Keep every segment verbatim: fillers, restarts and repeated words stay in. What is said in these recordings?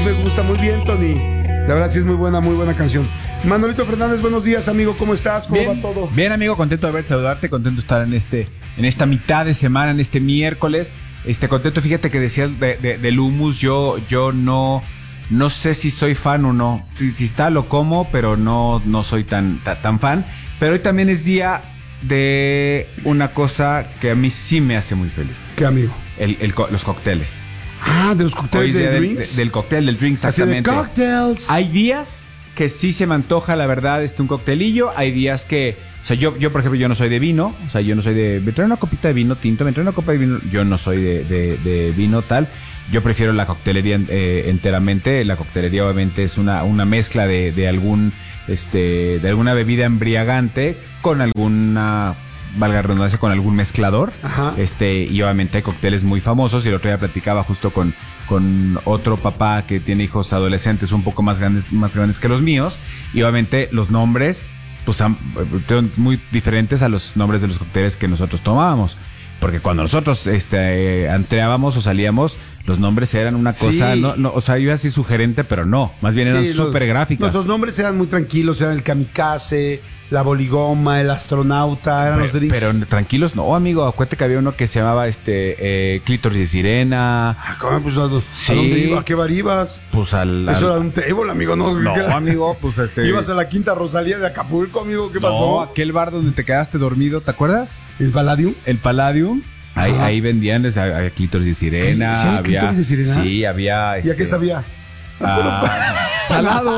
me gusta muy bien, Tony. La verdad sí es muy buena, muy buena canción. Manolito Fernández, buenos días, amigo, ¿cómo estás? ¿Cómo bien, va todo? Bien, amigo, contento de verte, saludarte, contento de estar en este, en esta mitad de semana, en este miércoles. Este, contento, fíjate que decías de, de, del hummus, yo, yo no, no sé si soy fan o no. Si, si está, lo como, pero no, no soy tan, tan, tan fan. Pero hoy también es día de una cosa que a mí sí me hace muy feliz. ¿Qué, amigo? El, el, los cócteles. Ah, de los cócteles de del, drinks. De, del cóctel, del drink, exactamente. Así de cocktails. Hay días que sí se me antoja, la verdad, este un coctelillo. Hay días que, o sea, yo, yo por ejemplo, yo no soy de vino. O sea, yo no soy de, me trae una copita de vino tinto, me trae una copa de vino. Yo no soy de, de, de vino tal. Yo prefiero la coctelería eh, enteramente. La coctelería obviamente es una, una mezcla de, de algún, este, de alguna bebida embriagante con alguna, valga la redundancia, con algún mezclador. Ajá. Este, y obviamente hay cócteles muy famosos. Y el otro día platicaba justo con, con otro papá que tiene hijos adolescentes un poco más grandes, más grandes que los míos. Y obviamente los nombres, pues, son muy diferentes a los nombres de los cócteles que nosotros tomábamos. Porque cuando nosotros este, entrábamos o salíamos, los nombres eran una cosa, sí. no, no, o sea, iba así sugerente, pero no, más bien eran Sí, súper gráficas. Los nombres eran muy tranquilos, eran el kamikaze, la boligoma, el astronauta, eran pero, los drinks. Pero tranquilos, no, amigo, acuérdate que había uno que se llamaba este eh, Clítoris de Sirena. Ah, ¿cómo? Pues, ¿a, Sí. ¿a dónde iba? ¿A qué bar ibas? Pues al... Eso al... era un table, amigo, ¿no? No, amigo, pues este... Ibas a la Quinta Rosalía de Acapulco, amigo, ¿qué no, pasó? aquel bar donde te quedaste dormido, ¿te acuerdas? ¿El Palladium? El Palladium. Ahí, ahí vendían, había Clítoris de Sirena. ¿Sí había había Clítoris de Sirena? Sí, había... ¿Y a qué sabía? Ah, salado.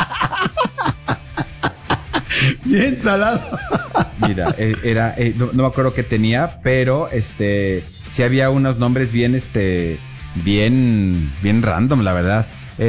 Bien salado. Mira, eh, era, eh, no, no me acuerdo qué tenía, pero este, sí había unos nombres bien, este, bien, bien random, la verdad.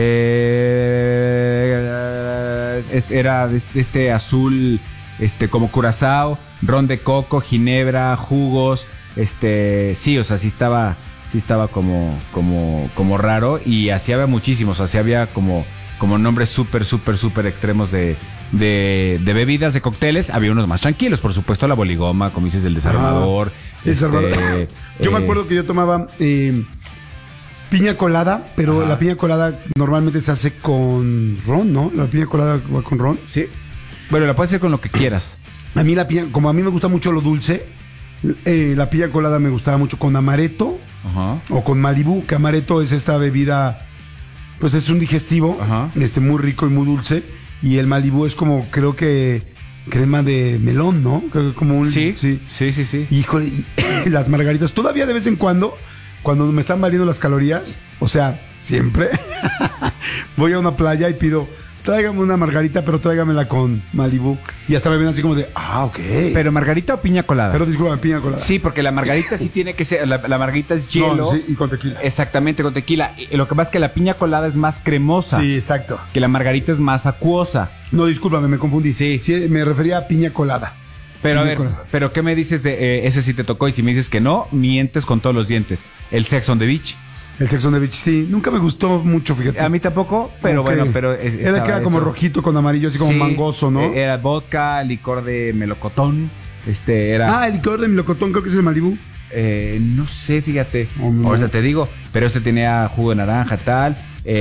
Eh, es, era de este, este azul, este, como curazao, ron de coco, ginebra, jugos, este, sí, o sea, sí estaba, sí estaba como, como, como raro y así había muchísimos, así había como, como nombres súper, súper, súper extremos de De, de bebidas, de cócteles. Había unos más tranquilos, por supuesto, la boligoma, como dices, el desarmador. Ah, desarmador. Este, Yo eh, me acuerdo que yo tomaba eh, piña colada, pero ajá. la piña colada normalmente se hace con ron, ¿no? La piña colada va con ron. Sí. Bueno, la puedes hacer con lo que quieras. A mí la piña, como a mí me gusta mucho lo dulce, eh, la piña colada me gustaba mucho con amaretto Ajá. o con Malibú, que amaretto es esta bebida, pues es un digestivo, Ajá. este muy rico y muy dulce. Y el Malibú es como, creo que crema de melón, ¿no? Creo que como un... Sí, sí, sí, sí, sí. Híjole, y las margaritas, todavía de vez en cuando, cuando me están valiendo las calorías, o sea, siempre, voy a una playa y pido, tráigame una margarita, pero tráigamela con Malibú. Y hasta me ven así como de, ah, ok. Pero margarita o piña colada. Pero disculpa, piña colada. Sí, porque la margarita sí tiene que ser, la, la margarita es hielo. No, sí, y con tequila. Exactamente, con tequila. Y lo que pasa es que la piña colada es más cremosa. Sí, exacto. Que la margarita es más acuosa. No, discúlpame, me confundí. Sí. Sí, me refería a piña colada. Pero Piña a ver, colada. pero ¿qué me dices de eh, ese sí te tocó? Y si me dices que no, mientes con todos los dientes. El Sex on the Beach. El Sex on the Beach, sí. Nunca me gustó mucho, fíjate. A mí tampoco, pero Ok. bueno, pero... Es, Era que era como eso. rojito con amarillo, así como Sí, mangoso, ¿no? eh, Era vodka, licor de melocotón. Este, era... Ah, el licor de melocotón, creo que es el Malibú. Eh, no sé, fíjate. Oh, no. Ahorita te digo. Pero este tenía jugo de naranja, tal.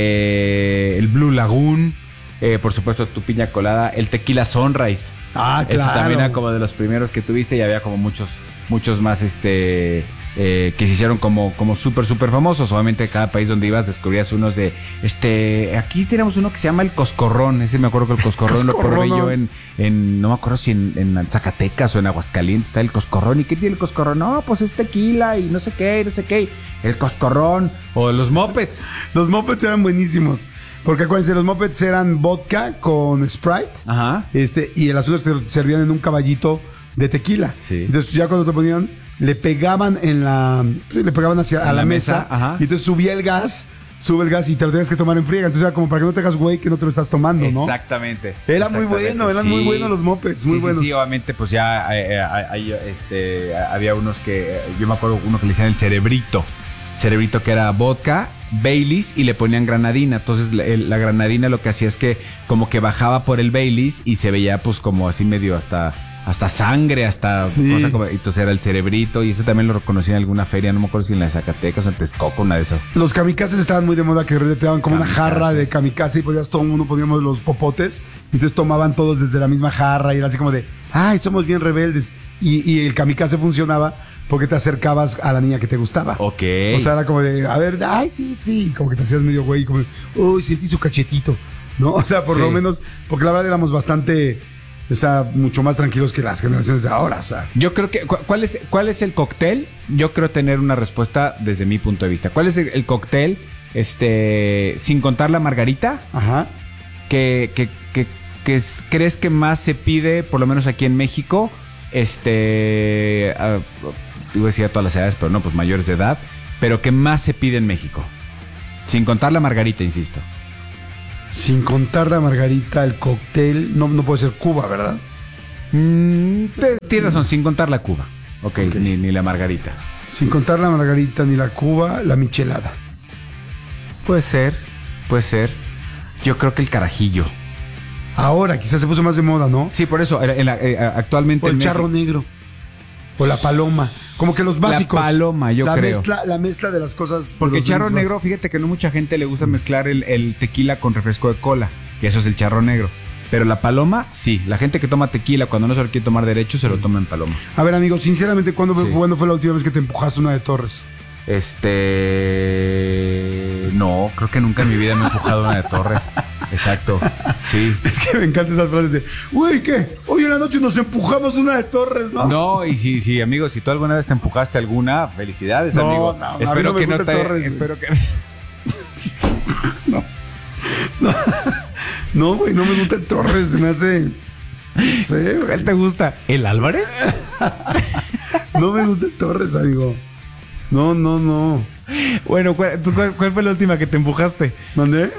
Eh, el Blue Lagoon. Eh, por supuesto, tu piña colada. El tequila Sunrise. Ah, Ese claro. también era como de los primeros que tuviste. Y había como muchos, muchos más, este... Eh, que se hicieron como, como súper, súper famosos. Obviamente cada país donde ibas descubrías unos de, este, aquí tenemos uno que se llama el Coscorrón. Ese me acuerdo que el Coscorrón lo probé Coscorrón, yo ¿no? en, en, no me acuerdo si en, en Zacatecas o en Aguascalientes está el Coscorrón. ¿Y qué tiene el Coscorrón? No, pues es tequila y no sé qué, no sé qué. El Coscorrón o los mopeds. Los mopeds eran buenísimos. Porque acuérdense, los mopeds eran vodka con Sprite. Ajá. Este, y el azul es que te servían en un caballito de tequila. Sí. Entonces ya cuando te ponían, le pegaban en la, sí, le pegaban hacia En a la, la mesa, mesa, ajá. y entonces subía el gas, sube el gas y te lo tenías que tomar en friega. Entonces era como para que no te hagas güey que no te lo estás tomando, ¿no? Exactamente. Era muy Exactamente, bueno, eran sí. muy buenos los mopeds, muy sí, buenos. Sí, sí, obviamente, pues ya eh, eh, hay, este, había unos que, eh, yo me acuerdo uno que le decían el cerebrito. Cerebrito que era vodka, Baileys y le ponían granadina. Entonces la, el, la granadina lo que hacía es que como que bajaba por el Baileys y se veía pues como así medio hasta hasta sangre, hasta Sí. cosa como, entonces era el cerebrito, y eso también lo reconocí en alguna feria, no me acuerdo si en la de Zacatecas o en Texcoco, una de esas. Los kamikazes estaban muy de moda, que de repente te daban como una Kamikazes. jarra de kamikaze y podías todo el mundo poníamos los popotes, y entonces tomaban todos desde la misma jarra y era así como de, ay, somos bien rebeldes. Y, y el kamikaze funcionaba porque te acercabas a la niña que te gustaba. Ok. O sea, era como de, a ver, ay, sí, sí, como que te hacías medio güey, como, uy, sentí su cachetito, ¿no? O sea, por Sí. lo menos, porque la verdad éramos bastante, o sea, mucho más tranquilos que las generaciones de ahora, o sea. Yo creo que, cu- ¿cuál es, cuál es el cóctel? Yo creo tener una respuesta desde mi punto de vista. ¿Cuál es el, el cóctel, este, sin contar la margarita, Ajá. que, que, que, que es- crees que más se pide, por lo menos aquí en México, este, ah, iba a decir a todas las edades, pero no, pues mayores de edad, pero que más se pide en México? Sin contar la margarita, insisto. Sin contar la margarita, el cóctel, no, no puede ser Cuba, ¿verdad? Mm, te- tienes razón, sin contar la Cuba. Ok, Ok. Ni, ni la margarita. Sin contar la margarita ni la Cuba, la michelada. Puede ser, puede ser. Yo creo que el carajillo. Ahora, quizás se puso más de moda, ¿no? Sí, por eso, en la- en la- eh, actualmente... O el en charro México- negro. O la paloma. Como que los básicos. La paloma, yo la creo. Mezcla, la mezcla de las cosas. de Porque el los charro drinks negro, fíjate que no mucha gente le gusta mezclar el, el tequila con refresco de cola, que eso es el charro negro. Pero la paloma, sí. La gente que toma tequila cuando no se lo quiere tomar derecho, se lo toma en paloma. A ver, amigo, sinceramente, ¿cuándo, fue, Sí. ¿cuándo fue la última vez que te empujaste una de Torres? Este... No, creo que nunca en mi vida me he empujado una de Torres. Exacto, sí. Es que me encantan esas frases de, güey, ¿qué? Hoy en la noche nos empujamos una de Torres, ¿no? No, y sí, sí, amigo, si tú alguna vez te empujaste alguna, felicidades, No, amigo. no, a mí espero no me que no gusta te... Torres, güey. espero que... No, güey, no me gusta el Torres, me hace... No sé, güey. ¿Cuál te gusta? ¿El Álvarez? No me gusta el Torres, amigo. No, no, no. Bueno, ¿cuál, tú, cuál, cuál fue la última que te empujaste? ¿Mandé?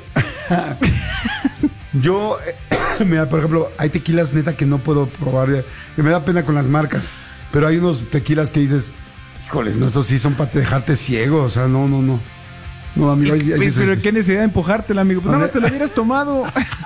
Yo, eh, mira, por ejemplo, hay tequilas neta que no puedo probar, ya, que me da pena con las marcas, pero hay unos tequilas que dices, híjoles, no, estos sí son para dejarte ciego, o sea, no, no, no. No, amigo, ahí- ahí Pues, sí- pero qué necesidad de empujártela, amigo. Pues A nada más ver. te lo hubieras tomado.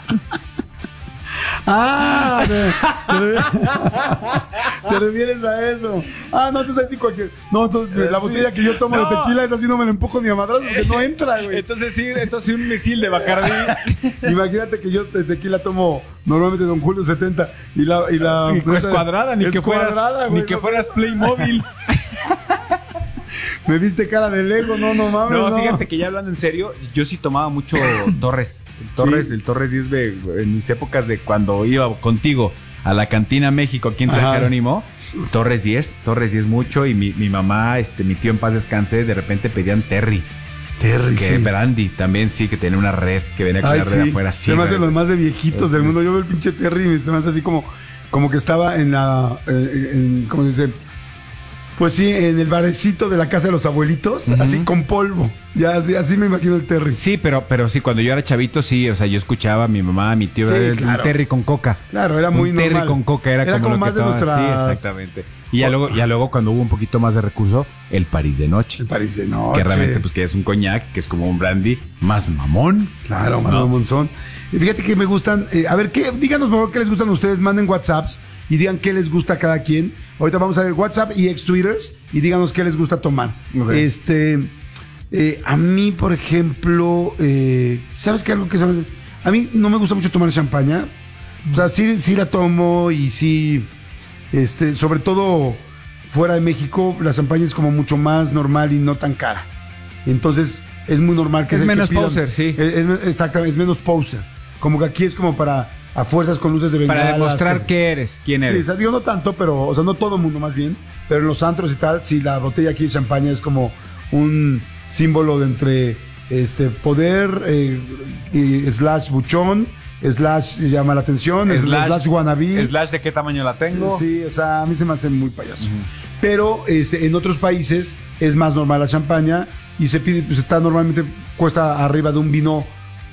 Ah, te, te- te refieres a eso. Ah, no, entonces así cualquier. No, entonces la botella que yo tomo No. de tequila, esa sí no me la empujo ni a madrazos porque no entra, güey. Entonces sí, entonces un misil de Bacardí. Imagínate que yo de tequila tomo normalmente Don Julio setenta y la. Y la Y pues cuadrada, ni es que fueras, cuadrada, güey, ni que no. fueras Playmobil. Me viste cara de Lego, no, no mames. No, No, fíjate que ya hablando en serio, yo sí tomaba mucho Torres. El Torres, Sí. el Torres diez de, en mis épocas de cuando iba contigo a la Cantina México aquí en San Ajá. Jerónimo. Torres diez, Torres diez mucho, y mi, mi mamá, este, mi tío en paz descanse, de repente pedían Terry. Terry, Que sí. Brandy también sí, que tenía una red, que venía con Ay, la red sí. afuera. Sí, se me hace güey. los más de viejitos del mundo. Yo veo el pinche Terry y se me hace así como, como que estaba en la. eh, en- ¿Cómo se dice? Pues sí, en el barecito de la casa de los abuelitos, Ujú. así con polvo. Ya así, así me imagino el Terry. Sí, pero, pero sí, cuando yo era chavito, sí, o sea, yo escuchaba a mi mamá, a mi tío, Sí, el- claro. un Terry con coca. Claro, era muy un normal. Terry con coca era, Era como, como lo más que de estaba- nuestras- Sí, exactamente. Y ya luego, ya luego cuando hubo un poquito más de recurso, el París de noche. El París de noche. Que realmente, pues, que es un coñac, que es como un brandy más mamón. Claro, ¿no? Manuel Monzón. Y fíjate que me gustan. eh, a ver, ¿qué, díganos por favor qué les gustan a ustedes. Manden WhatsApps y digan qué les gusta a cada quien. Ahorita vamos a ver WhatsApp y ex Twitters y díganos qué les gusta tomar. Ok. Este. eh, a mí, por ejemplo, eh, ¿sabes qué? Algo que sabe- a mí no me gusta mucho tomar champaña. O sea, sí, sí la tomo y sí. Este, sobre todo fuera de México, la champaña es como mucho más normal y no tan cara. Entonces, es muy normal que Es se- que menos pidan- poser, sí. Es, es- exactamente, es menos poser. Como que aquí es como para a fuerzas con luces de bengalas. Para demostrar que- que eres, quién Sí, o eres. sea, digo no tanto, pero, o sea, no todo el mundo más bien, pero en los antros y tal, sí, la botella aquí de champaña es como un símbolo de entre este poder, eh, y slash buchón, slash llama la atención, slash, slash wannabe. Slash de qué tamaño la tengo. Sí, sí, o sea, a mí se me hace muy payaso. Pero este, en otros países es más normal la champaña y se pide, pues está normalmente, cuesta arriba de un vino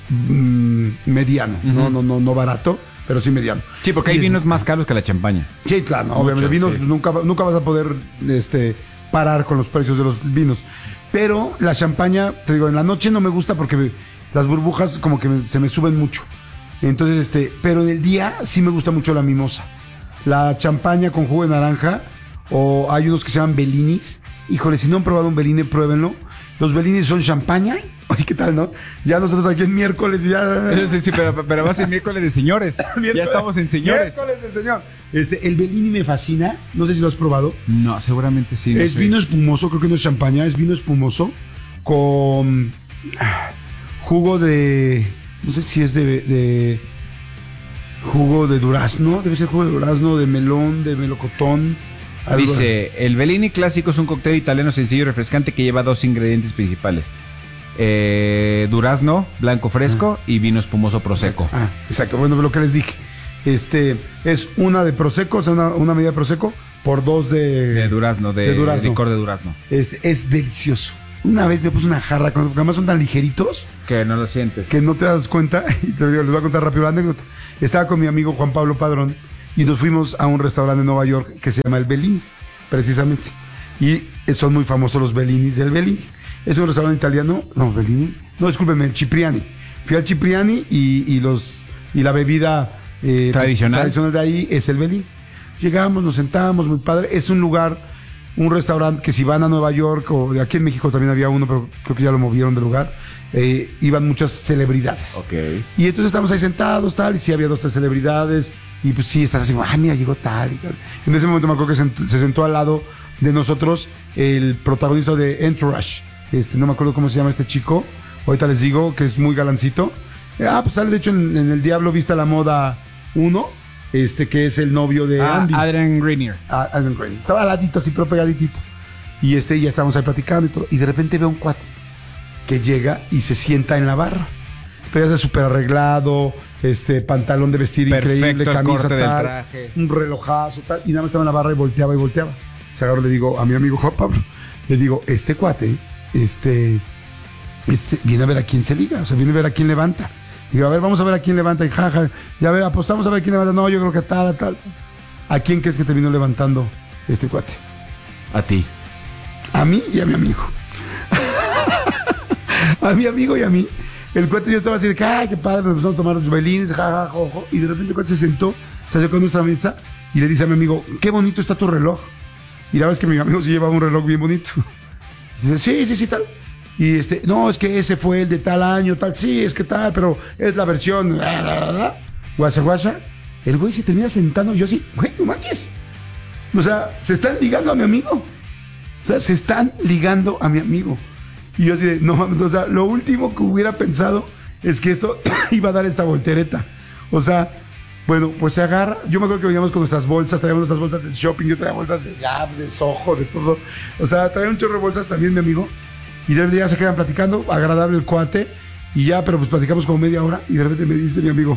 mm, mediano, no, no, no, no barato, pero sí mediano. Sí, porque hay Y es- vinos más caros que la champaña. Sí, claro, no, Mucho, obviamente vinos sí. pues, nunca, nunca vas a poder este, parar con los precios de los vinos. Pero la champaña, te digo, en la noche no me gusta porque me- las burbujas como que me- se me suben mucho. Entonces, este, pero en el día sí me gusta mucho la mimosa. la champaña con jugo de naranja, o hay unos que se llaman Bellinis. Híjole, si no han probado un Bellini, pruébenlo. Los Bellinis son champaña. Oye, ¿qué tal, no? Ya nosotros aquí en miércoles ya... Sí, sí, pero, pero va a ser miércoles de señores. Ya estamos en señores. Miércoles de señor. Este, el Bellini me fascina. No sé si lo has probado. No, seguramente sí. No es sé. vino espumoso, creo que no es champaña, es vino espumoso con ah, jugo de... No sé si es de... de jugo de durazno. Debe ser jugo de durazno, de melón, de melocotón. Algo. Dice, el Bellini clásico es un cóctel italiano sencillo y refrescante que lleva dos ingredientes principales. Eh, durazno, blanco fresco ah. y vino espumoso prosecco. Ah, exacto, bueno, lo que les dije. Este, es una de prosecco, o sea, una, una medida de prosecco por dos de... De durazno, de, de durazno. licor de durazno. Es, es delicioso. Una vez me puse una jarra, porque además son tan ligeritos. Que no lo sientes. Que no te das cuenta, y te digo, les voy a contar rápido la anécdota. Estaba con mi amigo Juan Pablo Padrón, y nos fuimos a un restaurante en Nueva York que se llama el Bellini, precisamente. Y son muy famosos los Bellinis del Bellini. Es un restaurante italiano. No, Bellini. No, discúlpenme, el Cipriani. Fui al Cipriani y, y los y la bebida eh, tradicional. tradicional de ahí es el Bellini. Llegamos, nos sentamos, muy padre. Es un lugar, un restaurante que si van a Nueva York, o de aquí en México también había uno, pero creo que ya lo movieron de lugar. Eh, iban muchas celebridades. Okay. Y entonces estamos ahí sentados, tal, y sí había dos, tres celebridades. Y pues sí, estás así, ah, mira, llegó tal y tal. En ese momento me acuerdo que se, se sentó al lado de nosotros el protagonista de Entourage. Este, no me acuerdo cómo se llama este chico. Ahorita les digo que es muy galancito. Ah, pues sale de hecho en, en El Diablo Vista la Moda uno, este, que es el novio de ah, Andy. Adrian Grenier. Ah, Adrian Grenier. Estaba al ladito, así, pero pegaditito. Y este, ya estábamos ahí platicando y todo. Y de repente veo un cuate que llega y se sienta en la barra. Pero ya está súper arreglado, este, pantalón de vestir perfecto, increíble, camisa tal, traje. un relojazo tal, y nada más estaba en la barra y volteaba y volteaba. Se agarró, le digo a mi amigo Juan Pablo, le digo, este cuate, este, este, viene a ver a quién se liga, o sea, viene a ver a quién levanta. Digo, a ver, vamos a ver a quién levanta, y jaja, ya a ver, apostamos a ver quién levanta. No, yo creo que tal, tal. ¿A quién crees que te vino levantando este cuate? A ti. A mí y a mi amigo. A mi amigo y a mí. El cuate yo estaba así de que, ay, qué padre, nos empezamos a tomar los bailines, jajaja, jojo. Y de repente el cuate se sentó, se acercó a nuestra mesa y le dice a mi amigo, qué bonito está tu reloj. Y la verdad es que mi amigo sí llevaba un reloj bien bonito. Y dice, sí, sí, sí, tal. Y este, no, es que ese fue el de tal año, tal, sí, es que tal, pero es la versión, guasa, guasa. El güey se termina sentando y yo así, güey, no manches. O sea, se están ligando a mi amigo. O sea, se están ligando a mi amigo. Y yo así de, no mames, o sea, lo último que hubiera pensado es que esto iba a dar esta voltereta. O sea, bueno, pues se agarra. Yo me acuerdo que veníamos con nuestras bolsas, traíamos nuestras bolsas del shopping, yo traía bolsas de Gap, de Soho, de todo. O sea, traía un chorro de bolsas también, mi amigo. Y de repente ya se quedan platicando, agradable el cuate. Y ya, pero pues platicamos como media hora. Y de repente me dice mi amigo,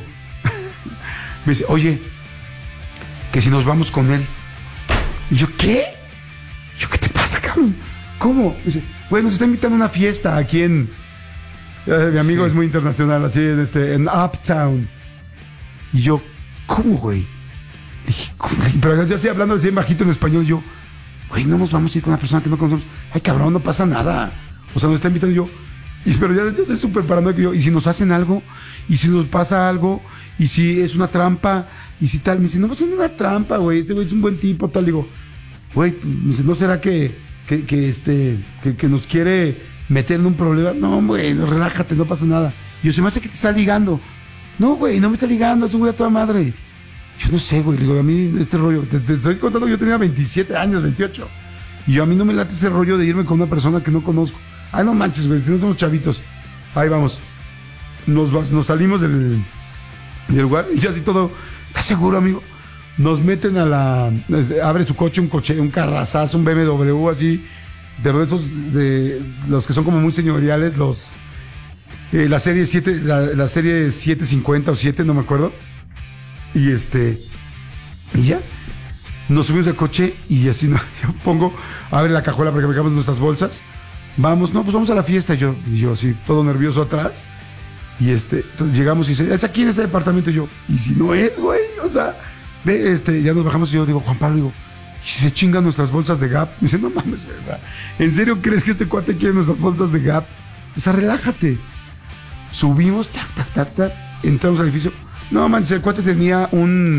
me dice, oye, que si nos vamos con él. Y yo, ¿qué? Y yo, ¿qué te pasa, cabrón? ¿Cómo? Me dice, güey, nos está invitando a una fiesta aquí en... Eh, mi amigo sí. Es muy internacional, así en, este, en Uptown. Y yo, ¿cómo, güey? Dije, ¿cómo? Pero yo así hablando así en bajito en español, yo, güey, no nos vamos a ir con una persona que no conocemos. Ay, cabrón, no pasa nada. O sea, nos está invitando yo. Y, pero ya yo soy súper paranoico. Yo, ¿y si nos hacen algo? ¿Y si nos pasa algo? ¿Y si es una trampa? ¿Y si tal? Me dice, no va a ser una trampa, güey. Este güey es un buen tipo, tal. Digo, güey, me dice, ¿no será que... Que, que este que, que nos quiere meter en un problema? No, güey, no, relájate, no pasa nada. Y yo, se me hace que te está ligando. No, güey, no me está ligando, es un güey a toda madre. Yo no sé, güey, digo, a mí este rollo, te, te estoy contando que yo tenía veintisiete años, veintiocho. Y yo, a mí no me late ese rollo de irme con una persona que no conozco. Ay, no manches, güey, si no somos chavitos. Ahí vamos. Nos, nos salimos del, del lugar y yo así todo, ¿estás seguro, amigo? Nos meten a la... Abre su coche, un coche, un carrazazo, un B M W así, de esos, de los que son como muy señoriales, los... Eh, la serie siete, la, la serie setecientos cincuenta o siete, no me acuerdo. Y este... Y ya. Nos subimos al coche y así no, yo pongo... Abre la cajuela para que metamos nuestras bolsas. Vamos, no, pues vamos a la fiesta. Y yo, y yo así, todo nervioso atrás. Y este... Llegamos y dice, ¿es aquí en este departamento? Y yo, ¿y si no es, güey? O sea... Ve, este, ya nos bajamos y yo digo, Juan Pablo, digo, ¿y si se chingan nuestras bolsas de Gap? Me dice, no mames, güey, o sea, ¿en serio crees que este cuate quiere nuestras bolsas de Gap? O sea, relájate. Subimos, tac, tac, tac, tac, entramos al edificio. No manches, el cuate tenía un,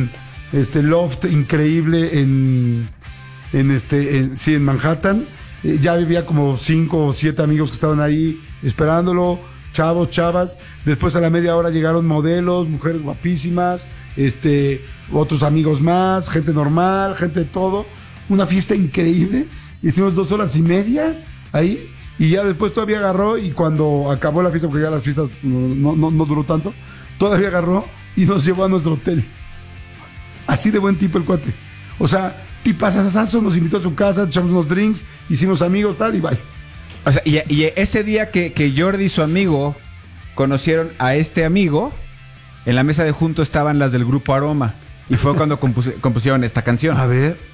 este loft increíble en, en este, en, sí, en Manhattan. Eh, ya vivía como cinco o siete amigos que estaban ahí esperándolo, chavos, chavas. Después a la media hora llegaron modelos, mujeres guapísimas, este, otros amigos más, gente normal, gente de todo. Una fiesta increíble. Y estuvimos dos horas y media ahí. Y ya después todavía agarró, y cuando acabó la fiesta, porque ya las fiestas no, no, no duró tanto, todavía agarró y nos llevó a nuestro hotel. Así de buen tipo el cuate. O sea, tipazazazo, nos invitó a su casa, echamos unos drinks, hicimos amigos, tal, y bye. O sea, y, y ese día que, que Jordi y su amigo conocieron a este amigo, en la mesa de junto estaban las del grupo Aroma. Y fue cuando compus- compusieron esta canción. A ver.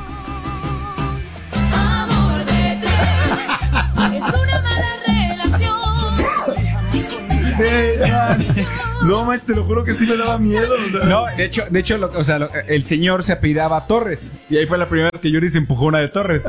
No, man, te lo juro que sí me daba miedo. O sea. No, de hecho, de hecho, lo, o sea, lo, el señor se apellidaba Torres. Y ahí fue la primera vez que Yuri se empujó una de Torres.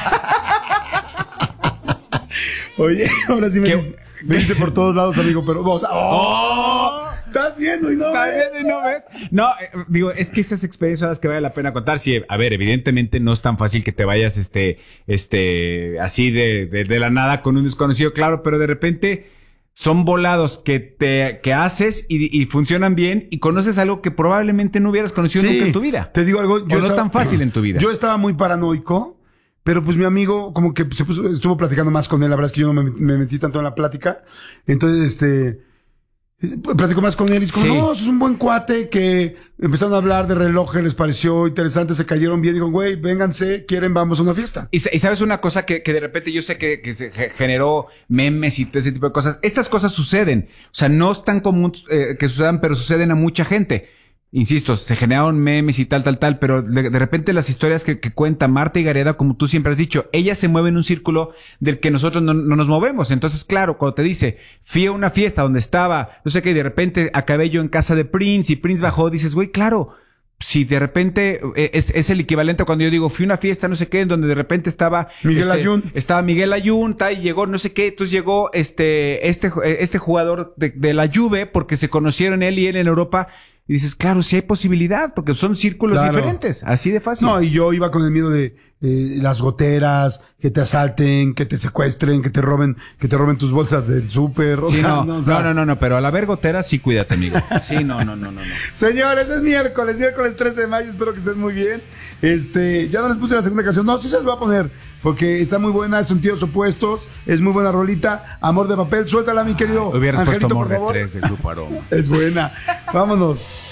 Oye, ahora sí me viste por todos lados, amigo, pero vamos a... ¡Oh! Estás viendo y no ¿Estás ves. viendo y no ves? No, eh, digo, es que esas experiencias son las que vale la pena contar. Sí, a ver, evidentemente no es tan fácil que te vayas, este, este, así de, de, de la nada con un desconocido, claro, pero de repente son volados que te, que haces y, y funcionan bien y conoces algo que probablemente no hubieras conocido Sí, nunca en tu vida. Te digo algo, yo o no estaba, tan fácil en tu vida. Yo estaba muy paranoico, pero pues mi amigo como que se puso, estuvo platicando más con él. La verdad es que yo no me, me metí tanto en la plática. Entonces, este, platicó más con él y dijo, Sí. no, eso es un buen cuate, que empezaron a hablar de relojes, les pareció interesante, se cayeron bien, dijo, güey, vénganse, quieren, vamos a una fiesta. Y, y sabes una cosa que, que de repente yo sé que, que se ge- generó memes y todo ese tipo de cosas. Estas cosas suceden. O sea, no es tan común eh, que sucedan, pero suceden a mucha gente. Insisto, se generaron memes y tal, tal, tal, pero de, de repente las historias que, que cuenta Marta y Gareda, como tú siempre has dicho, ella se mueve en un círculo del que nosotros no, no nos movemos. Entonces, claro, cuando te dice, fui a una fiesta donde estaba, no sé qué, y de repente acabé yo en casa de Prince y Prince bajó, dices, güey, claro, si de repente eh, es, es el equivalente a cuando yo digo, fui a una fiesta, no sé qué, en donde de repente estaba Miguel este, Ayun. estaba Miguel Ayun, tal, y llegó no sé qué, entonces llegó este, este, este jugador de, de la Juve, porque se conocieron él y él en Europa. Y dices, claro, sí hay posibilidad, porque son círculos Claro. diferentes, así de fácil. No, y yo iba con el miedo de eh, las goteras, que te asalten, que te secuestren, que te roben, que te roben tus bolsas del súper. o Sí, sea, no, o sea. no, no, no, no, pero a la vergotera sí cuídate, amigo. Sí, no, no, no, no, no. Señores, es miércoles, miércoles trece de mayo, espero que estén muy bien. Este, ya no les puse la segunda canción, no, sí se les voy a poner, porque está muy buena, son tíos opuestos, es muy buena rolita, Amor de Papel, suéltala, mi querido Hubieras Angelito, puesto Amor por de favor. Tres del Grupo Aroma. Es buena, vámonos.